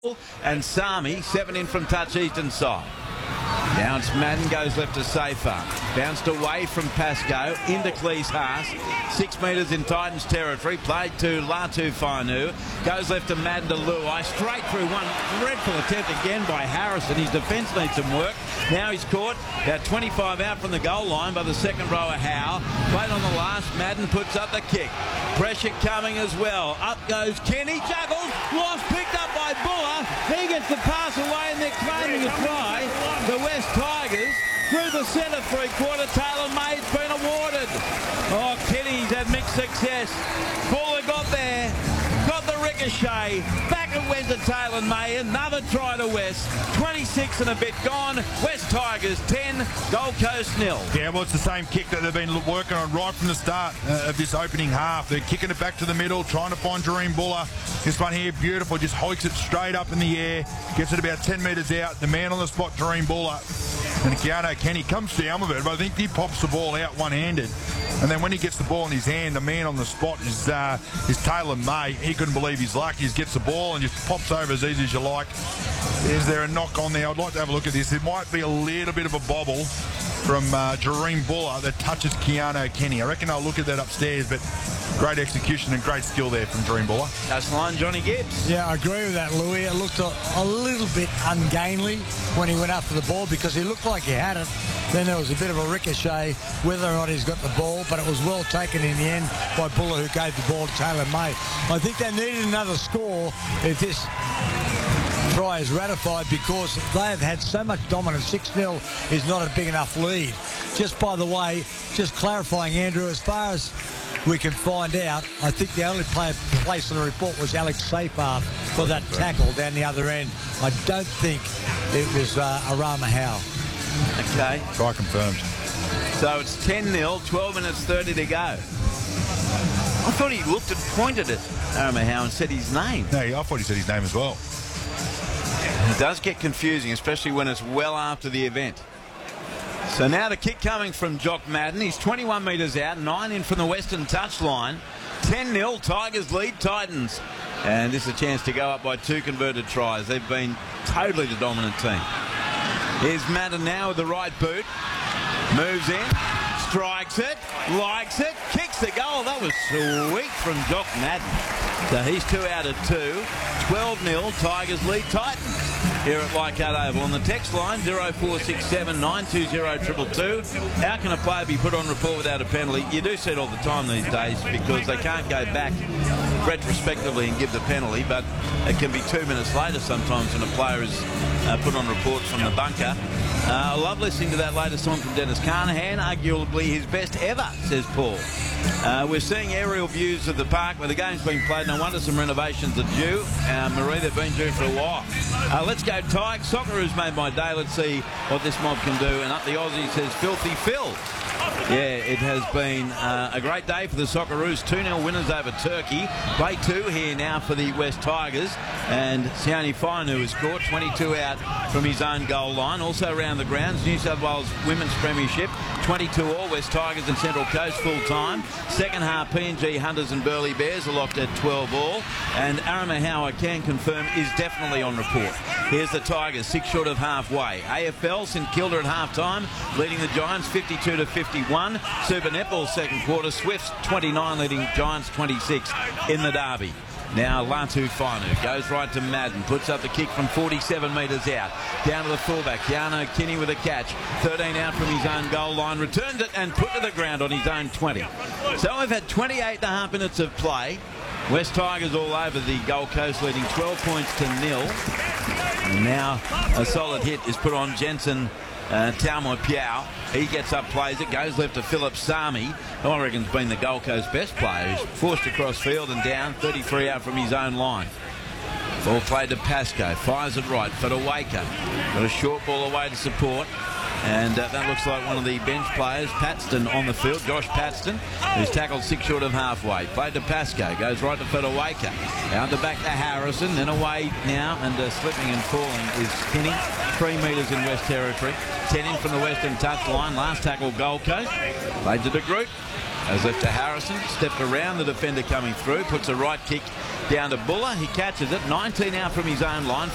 And Sami, 7 in from touch eastern side. Now it's Madden, goes left to Safar. Bounced away from Pascoe into Cleese Haas. 6 metres in Titans territory. Played to Latu Fainu. Goes left to Madden to Luai. Straight through one. Dreadful attempt again by Harrison. His defence needs some work. Now he's caught about 25 out from the goal line by the second rower Howe. Played on the last. Madden puts up the kick. Pressure coming as well. Up goes Kenny. Juggles. Lost. Picked up by Buller. He gets the pass away and they're claiming a try. The West Tigers through the centre three-quarter. Taylor May's been awarded. Oh, Kenny's had mixed success. Buller got there. Got the ricochet. Back it went to Taylor May. Another try to West. 26 and a bit gone. West Tigers 10, Gold Coast 0. Yeah, well, it's the same kick that they've been working on right from the start of this opening half. They're kicking it back to the middle, trying to find Jareen Buller. This one here, beautiful. Just hoiks it straight up in the air. Gets it about 10 metres out. The man on the spot, Jareen Buller. And Keanu Kenny comes down with it, but I think he pops the ball out one-handed. And then when he gets the ball in his hand, the man on the spot is Taylor May. He couldn't believe his luck. He just gets the ball and just pops over as easy as you like. Is there a knock on there? I'd like to have a look at this. It might be a little bit of a bobble from Jareen Buller that touches Keanu Kenny. I reckon I'll look at that upstairs, but great execution and great skill there from Jareen Buller. That's line Johnny Gibbs. Yeah, I agree with that, Louis. It looked a little bit ungainly when he went after the ball because he looked like he had it. Then there was a bit of a ricochet, whether or not he's got the ball, but it was well taken in the end by Buller, who gave the ball to Taylor May. I think they needed another score if this try is ratified because they have had so much dominance. 6-0 is not a big enough lead. Just by the way, just clarifying, Andrew, as far as we can find out, I think the only player placed on the report was Alex Safar for that tackle down the other end. I don't think it was Arama Howe. Okay. Try confirmed. So it's 10-0, 12 minutes 30 to go. I thought he looked and pointed at Arama Howe and said his name. No, I thought he said his name as well. It does get confusing, especially when it's well after the event. So now the kick coming from Jock Madden. He's 21 metres out, 9 in from the western touchline. 10-0, Tigers lead Titans. And this is a chance to go up by 2 converted tries. They've been totally the dominant team. Here's Madden now with the right boot. Moves in, strikes it, likes it, kicks the goal. That was sweet from Jock Madden. So he's 2 out of 2. 12-0, Tigers lead Titans here at Leichhardt Oval. On the text line, 0467 920 222. How can a player be put on report without a penalty? You do see it all the time these days because they can't go back retrospectively and give the penalty, but it can be 2 minutes later sometimes when a player is put on report from the bunker. I love listening to that latest song from Dennis Carnahan, arguably his best ever, says Paul. We're seeing aerial views of the park where the game's been played. No wonder some renovations are due. Marie, they've been due for a while. Let's go Tigers. Socceroos made my day. Let's see what this mob can do. And up the Aussie says Filthy Phil. Yeah, it has been a great day for the Socceroos. 2-0 winners over Turkey. Play 2 here now for the West Tigers. And Sione Fainu has scored 22 out from his own goal line. Also around the grounds, New South Wales Women's Premiership. 22 all, West Tigers and Central Coast full time. Second half, PNG Hunters and Burleigh Bears are locked at 12 all. And Arama Howe, I can confirm, is definitely on report. Here's the Tigers, 6 short of halfway. AFL, St Kilda at half-time, leading the Giants 52 to 51. Super Netball second quarter, Swifts 29 leading Giants 26 in the derby. Now Latu Fainu goes right to Madden, puts up the kick from 47 metres out. Down to the fullback, Keanu Kenny with a catch. 13 out from his own goal line, returned it and put to the ground on his own 20. So we've had 28.5 minutes of play. West Tigers all over the Gold Coast, leading 12 points to 0. And now a solid hit is put on Jensen Taumai Piao. He gets up, plays it, goes left to Philip Sami, who I reckon's been the Gold Coast best player. He's forced across field and down, 33 out from his own line. Ball played to Pascoe, fires it right, Fedawaka. Got a short ball away to support. And that looks like one of the bench players, Paxton, on the field, Josh Paxton, who's tackled 6 short of halfway. Played to Pascoe, goes right to Fedawaka. Out the back to Harrison, then away now, and slipping and falling is Kenny. 3 metres in West Territory. 10 in from the western touchline. Last tackle, Gold Coast. Played to De Groot. Goes left to Harrison, stepped around the defender coming through, puts a right kick down to Buller. He catches it, 19 out from his own line.